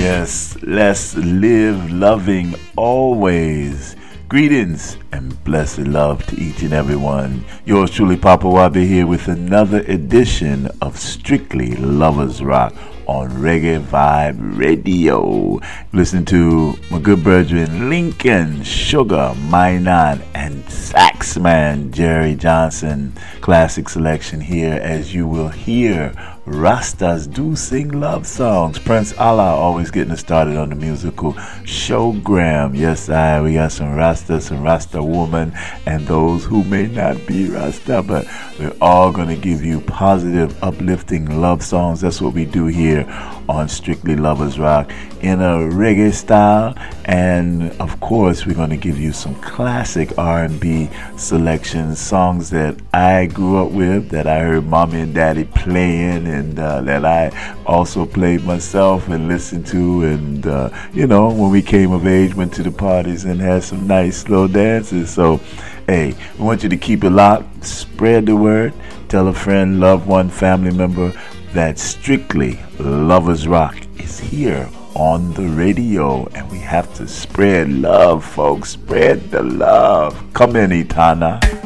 Yes, let's live loving always. Greetings and blessed love to each and every one. Yours truly, Papa Wabi, here with another edition of Strictly Lovers Rock on Reggae Vibe Radio. Listen to my good brethren Lincoln, Sugar, Mainan, and Saxman Jerry Johnson. Classic selection here, as you will hear. Rastas do sing love songs. Prince Allah always getting us started on the musical showgram. Yes, we got some Rastas, some Rasta woman, and those who may not be Rasta, but we're all going to give you positive, uplifting love songs. That's what we do here on Strictly Lovers Rock in a reggae style. And of course, we're going to give you some classic R&B selections, songs that I grew up with, that I heard mommy and daddy playing, and that I also played myself and listened to. And, when we came of age, went to the parties and had some nice slow dances. So, hey, we want you to keep it locked, spread the word, tell a friend, loved one, family member that Strictly Lovers Rock is here on the radio, and we have to spread love, folks. Spread the love. Come in, Itana.